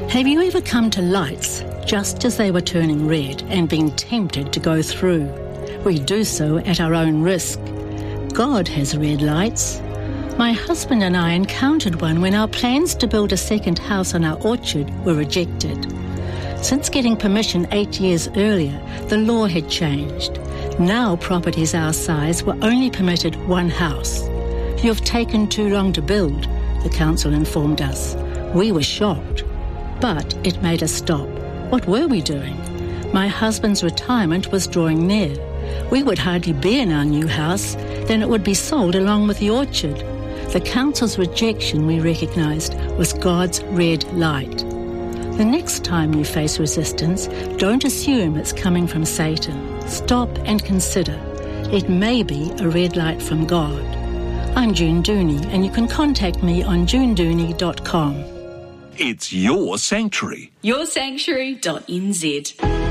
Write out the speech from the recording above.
Have you ever come to lights just as they were turning red and been tempted to go through? We do so at our own risk. God has red lights. My husband and I encountered one when our plans to build a second house on our orchard were rejected. Since getting permission 8 years earlier, the law had changed. Now properties our size were only permitted one house. "You've taken too long to build," the council informed us. We were shocked, but it made us stop. What were we doing? My husband's retirement was drawing near. We would hardly be in our new house, then it would be sold along with the orchard. The council's rejection, we recognised, was God's red light. The next time you face resistance, don't assume it's coming from Satan. Stop and consider. It may be a red light from God. I'm June Dooney, and you can contact me on junedooney.com. It's your sanctuary. Yoursanctuary.nz